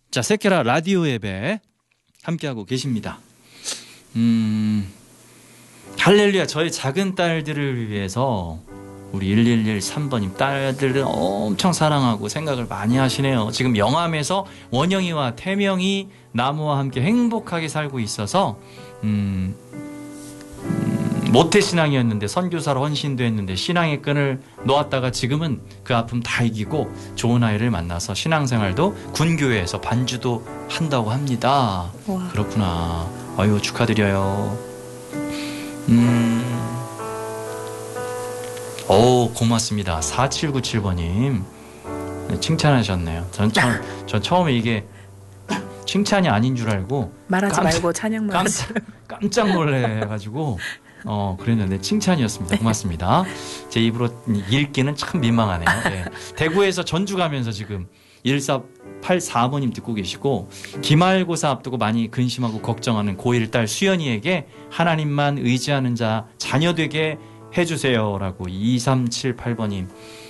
자, 세케라 라디오 예배 함께하고 계십니다. 할렐루야. 저희 작은 딸들을 위해서 우리 1113번님 딸들을 엄청 사랑하고 생각을 많이 하시네요. 지금 영암에서 원영이와 태명이 나무와 함께 행복하게 살고 있어서 모태신앙이었는데 선교사로 헌신도 했는데 신앙의 끈을 놓았다가 지금은 그 아픔 다 이기고 좋은 아이를 만나서 신앙생활도 군교회에서 반주도 한다고 합니다. 와. 그렇구나. 아유, 축하드려요. 고맙습니다. 4797번님 칭찬하셨네요. 전 처음에 이게 칭찬이 아닌 줄 알고 말하지 말고 찬양만 하지. 깜짝 놀래가지고 그랬는데 칭찬이었습니다. 고맙습니다. 제 입으로 읽기는 참 민망하네요. 네. 대구에서 전주 가면서 지금 1484번님 듣고 계시고, 기말고사 앞두고 많이 근심하고 걱정하는 고1 딸 수연이에게 하나님만 의지하는 자 자녀 되게 해주세요라고 2378번님.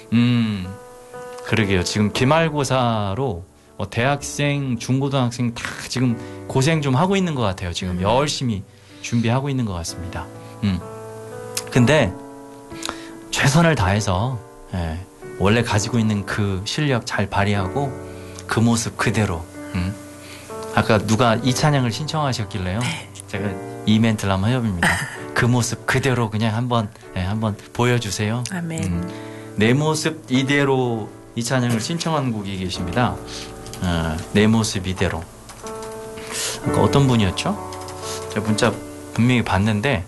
그러게요. 지금 기말고사로 대학생, 중고등학생 다 지금 고생 좀 하고 있는 것 같아요. 지금 열심히 준비하고 있는 것 같습니다. 근데 최선을 다해서 원래 가지고 있는 그 실력 잘 발휘하고 그 모습 그대로. 아까 누가 이 찬양을 신청하셨길래요. 제가 이 멘트를 한번 해봅니다. 그 모습 그대로 그냥 한번 보여주세요. 아멘. 내 모습 이대로 이 찬양을 신청한 곡이 계십니다. 내 모습 이대로. 아까 어떤 분이었죠? 제가 문자 분명히 봤는데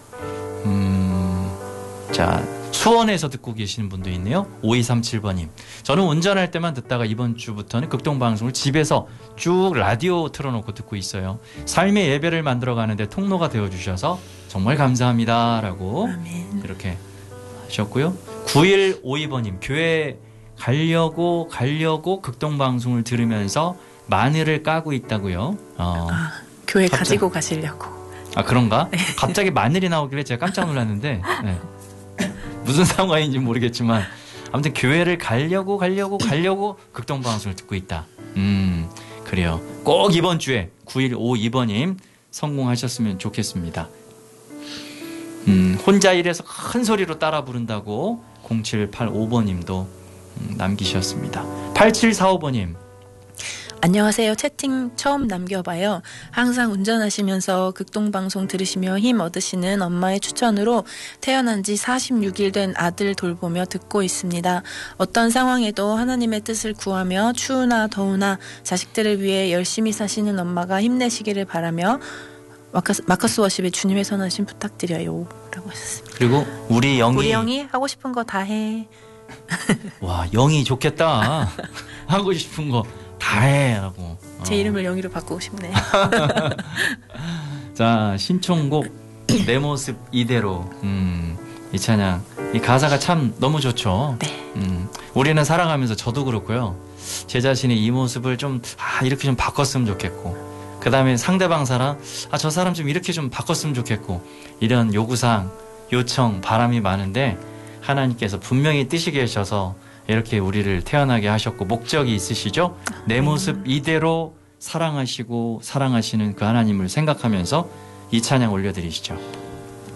자, 수원에서 듣고 계시는 분도 있네요. 5237번님. 저는 운전할 때만 듣다가 이번 주부터는 극동방송을 집에서 쭉 라디오 틀어놓고 듣고 있어요. 삶의 예배를 만들어가는데 통로가 되어주셔서 정말 감사합니다 라고 아멘. 이렇게 하셨고요. 9152번님. 교회 가려고 극동방송을 들으면서 마늘을 까고 있다고요. 교회 가지고 가시려고. 아, 그런가? 네. 갑자기 마늘이 나오길래 제가 깜짝 놀랐는데 네. 무슨 상황인지 모르겠지만 아무튼 교회를 가려고 극동방송을 듣고 있다. 그래요. 꼭 이번 주에 9152번님 성공하셨으면 좋겠습니다. 혼자 일해서 큰 소리로 따라 부른다고 0785번님도 남기셨습니다. 8745번님. 안녕하세요. 채팅 처음 남겨봐요. 항상 운전하시면서 극동방송 들으시며 힘 얻으시는 엄마의 추천으로 태어난 지 46일 된 아들 돌보며 듣고 있습니다. 어떤 상황에도 하나님의 뜻을 구하며 추우나 더우나 자식들을 위해 열심히 사시는 엄마가 힘내시기를 바라며 마커스 워십의 주님의 선하심 부탁드려요 라고 하셨습니다. 그리고 우리 영이 하고 싶은 거 다 해. 와, 영이 좋겠다. 하고 싶은 거 다 해라고. 제 이름을 영희로 바꾸고 싶네요. 자, 신청곡 내 모습 이대로. 이 찬양, 이 가사가 참 너무 좋죠. 네. 우리는 살아가면서 저도 그렇고요. 제 자신의 이 모습을 좀 이렇게 좀 바꿨으면 좋겠고, 그 다음에 상대방 사람 저 사람 좀 이렇게 좀 바꿨으면 좋겠고, 이런 요구사항, 요청, 바람이 많은데 하나님께서 분명히 뜻이 계셔서 이렇게 우리를 태어나게 하셨고 목적이 있으시죠. 내 모습 이대로 사랑하시고 사랑하시는 그 하나님을 생각하면서 이 찬양 올려드리시죠.